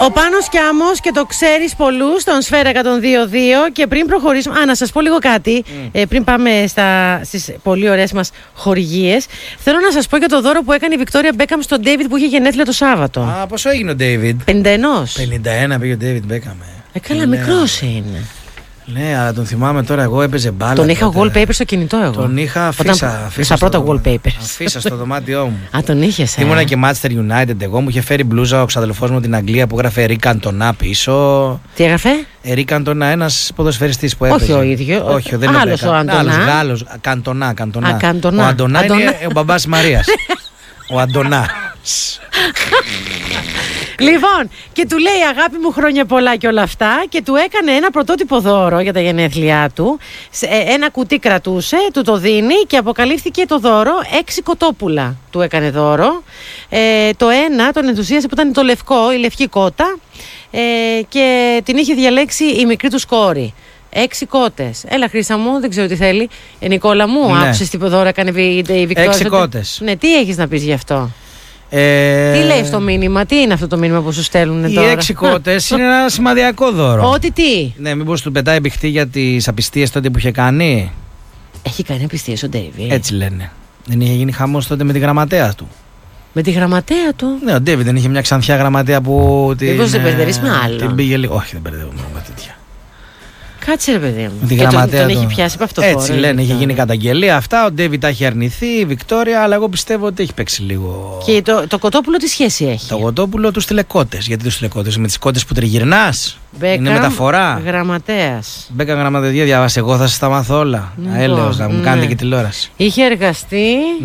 Ο Πάνος Κιάμος και το ξέρεις πολλούς στον Σφαίρα 102.2. Και πριν προχωρήσουμε, να σας πω λίγο κάτι. Πριν πάμε στις πολύ ωραίες μας χορηγίες, θέλω να σας πω για το δώρο που έκανε η Βικτόρια Μπέκαμ στον Ντέιβιντ που είχε γενέθλια το Σάββατο. Πόσο έγινε ο Ντέιβιντ? 51. 51 πήγε ο Ντέιβιντ Μπέκαμ. Καλά, μικρός είναι. Ναι, αλλά τον θυμάμαι τώρα. Εγώ έπαιζε μπάλα. Τον είχα wallpaper στο κινητό εγώ. Τον είχα αφήσα στα πρώτα wallpapers. Αφήσα στο δωμάτιό μου. Τον είχες. Ήμουνα και Manchester United. Εγώ μου είχε φέρει μπλούζα ο ξαδελφός μου την Αγγλία που έγραφε Ερικ Καντονά πίσω. Τι έγραφε? Ερικ Καντονά, ένας ποδοσφαιριστής που έπαιζε. Όχι ο ίδιος. Όχι, δεν είναι άλλος ο Αντωνά. Γάλλος. Καντονά. Καντονά. Ο Αντωνά είναι ο μπαμπάς Μαρίας. Ο Αντωνά. Λοιπόν, και του λέει αγάπη μου χρόνια πολλά και όλα αυτά, και του έκανε ένα πρωτότυπο δώρο για τα γενέθλιά του. Ένα κουτί κρατούσε, του το δίνει και αποκαλύφθηκε το δώρο. 6 κοτόπουλα του έκανε δώρο. Το ένα τον ενθουσίασε που ήταν το λευκό, η λευκή κότα, και την είχε διαλέξει η μικρή του κόρη. 6 κότες. Έλα Χρύσα μου, δεν ξέρω τι θέλει. Νικόλα μου, ναι. Άκουσες τι δώρο έκανε η Βικτόρια? 6 κότες. Ναι, τι έχεις να πεις γι' αυτό? Τι λέει στο μήνυμα, τι είναι αυτό το μήνυμα που σου στέλνουν τώρα? Οι 6 κότες είναι ένα σημαδιακό δώρο. Ό,τι τι. Ναι, μήπως του πετάει μπιχτή για τις απιστίες τότε που είχε κάνει. Έχει κάνει απιστίες ο Ντέιβιντ. Έτσι λένε. Δεν είχε γίνει χαμός τότε με τη γραμματέα του? Με τη γραμματέα του? Ναι, ο Ντέιβιντ δεν είχε μια ξανθιά γραμματέα που. Μήπως δεν μπερδεύεις με άλλο? Την πήγε λίγο. Όχι, δεν μπερδεύομαι με τέτοια. Κάτσε ρε παιδί μου. Και τον έχει πιάσει από αυτό. Έτσι λένε, είχε γίνει καταγγελία αυτά. Ο Ντέιβιντ τα έχει αρνηθεί, η Βικτόρια, αλλά εγώ πιστεύω ότι έχει παίξει λίγο. Και το κοτόπουλο τι σχέση έχει? Το κοτόπουλο του στείλε κότες. Γιατί του στείλε κότες? Με τις κότες που τριγυρνάς. Μπέκαμ, είναι μεταφορά. Γραμματέας. Μπέκαμ γραμματεία, διάβασε. Εγώ θα σας τα μάθω όλα. Έλεος, να μου κάνετε και τηλεόραση. Είχε εργαστεί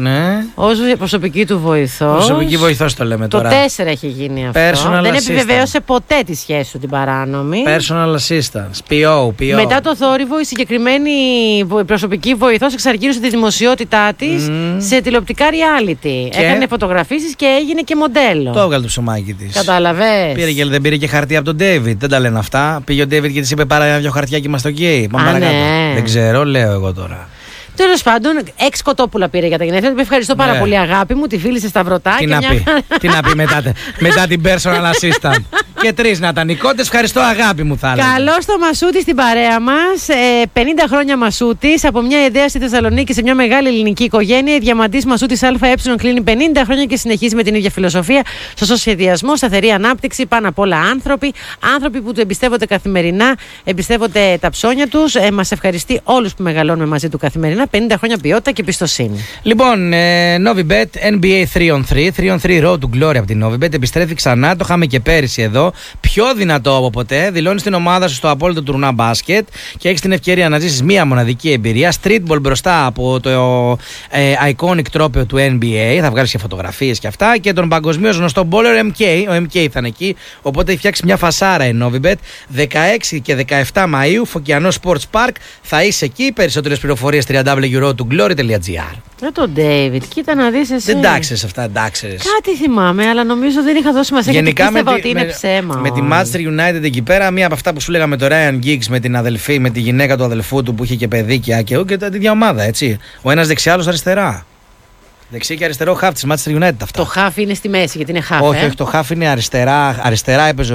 ως προσωπική του βοηθός. Προσωπική βοηθός το λέμε τώρα. Το 4 έχει γίνει αυτό. Δεν επιβεβαίωσε ποτέ τη σχέση του την παράνομη. Personal assistance. PO. Μετά το θόρυβο, η συγκεκριμένη προσωπική βοηθός εξαρκήρωσε τη δημοσιότητά της σε τηλεοπτικά reality. Έκανε φωτογραφίσεις και έγινε και μοντέλο. Το έβγαλε το ψωμάκι της. Κατάλαβες. Δεν πήρε και χαρτί από τον Ντέιβιντ. Δεν τα λένε αυτά. Πήγε ο Ντέιβιντ και της είπε πάρε ένα-δυο χαρτιά και είμαστε OK. Πάμε παρακάτω. Ναι. Δεν ξέρω, λέω εγώ τώρα. Τέλος πάντων, 6 κοτόπουλα πήρε για τα γενέθλια του. Ευχαριστώ πάρα πολύ, αγάπη μου. Τη φίλησε στα βρωτά. Τι να πει μετά την personal assistant. Και 3 να ήταν οι κότες. Ευχαριστώ, αγάπη μου, θα έλεγα. Καλώς το Μασούτη στην παρέα μας. 50 χρόνια Μασούτης. Από μια ιδέα στη Θεσσαλονίκη σε μια μεγάλη ελληνική οικογένεια. Η διαμαντής Μασούτης ΑΕ κλείνει 50 χρόνια και συνεχίζει με την ίδια φιλοσοφία. Σωστό σχεδιασμό, σταθερή ανάπτυξη. Πάνω απ' όλα άνθρωποι. Άνθρωποι που του εμπιστεύονται καθημερινά, εμπιστεύονται τα ψώνια τους. Μας ευχαριστεί όλους που μεγαλώνουμε μαζί του καθημερινά. 50 χρόνια ποιότητα και εμπιστοσύνη. Λοιπόν, Novibet NBA 3on3. 3on3 Road to Glory από την Novibet. Επιστρέφει ξανά. Το είχαμε και πέρυσι εδώ. Πιο δυνατό από ποτέ. Δηλώνεις την ομάδα σου στο απόλυτο τουρνά μπάσκετ και έχεις την ευκαιρία να ζήσεις μία μοναδική εμπειρία. Streetball μπροστά από το iconic τρόπαιο του NBA. Θα βγάλεις και φωτογραφίες και αυτά. Και τον παγκοσμίως γνωστό bowler MK. Ο MK θα είναι εκεί. Οπότε έχει φτιάξει μια φασάρα η Novibet. 16 και 17 Μαΐου, Φωκιανό Sports Park. Θα είσαι εκεί. Περισσότερες πληροφορίες www.roadtoglory.gr. Τον Ντέιβιντ, κοίτα να δεις εσύ. Δεν τάξες αυτά, εντάξει. Κάτι θυμάμαι, αλλά νομίζω δεν είχα δώσει σημασία. Γενικά γιατί ότι είναι ψέμα. Με τη Manchester United εκεί πέρα, μία από αυτά που σου λέγαμε με το Ryan Giggs με την αδελφή, με τη γυναίκα του αδελφού του που είχε και παιδί και άκαιο και την ίδια ομάδα, έτσι. Ο ένας δεξιά, άλλος αριστερά. Δεξί και αριστερό χαφ της Manchester United αυτά. Το χαφ είναι στη μέση γιατί είναι χαφ. Όχι, το χαφ είναι αριστερά. Αριστερά έπαιζε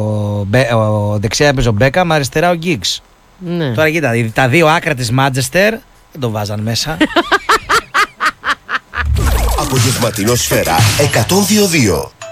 δεξιά έπαιζε ο Μπέκαμ, αριστερά ο Giggs. Ναι. Τώρα κοίτα, τα δύο άκρα της Manchester δεν το βάζαν μέσα. Απογευματινό Σφαίρα 102.2.